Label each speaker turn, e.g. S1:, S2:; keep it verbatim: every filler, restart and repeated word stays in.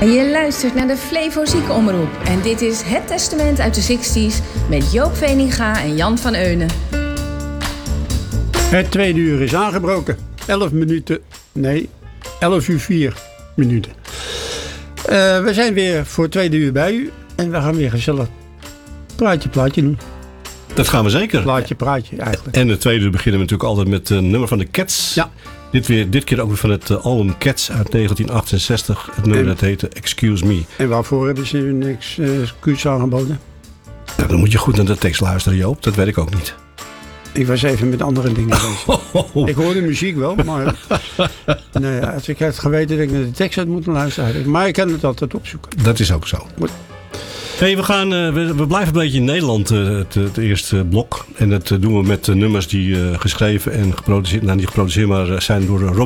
S1: Je luistert naar de Flevo Ziekenomroep en dit is Het Testament uit de zestig's met Joop Veninga en Jan van Eunen.
S2: Het tweede uur is aangebroken. Elf minuten, nee, elf uur vier minuten. Uh, we zijn weer voor het tweede uur bij u en we gaan weer gezellig praatje plaatje doen.
S3: Dat gaan we zeker.
S2: Plaatje praatje eigenlijk.
S3: En het tweede uur beginnen we natuurlijk altijd met een nummer van de Cats. Ja. Dit, weer, dit keer ook weer van het uh, album Cats uit negentien achtenzestig. Het nummer en, dat heette Excuse Me.
S2: En waarvoor hebben ze een excuus aangeboden?
S3: Nou, dan moet je goed naar de tekst luisteren, Joop. Dat weet ik ook niet.
S2: Ik was even met andere dingen bezig. Oh. Ik hoorde muziek wel, maar nee, als ik had geweten dat ik naar de tekst had moeten luisteren. Maar ik kan het altijd opzoeken.
S3: Dat is ook zo. Goed. Hey, we, gaan, uh, we, we blijven een beetje in Nederland, uh, het, het eerste blok. En dat uh, doen we met uh, nummers die uh, geschreven en geproduceerd, nou niet geproduceerd, maar uh, zijn door Rob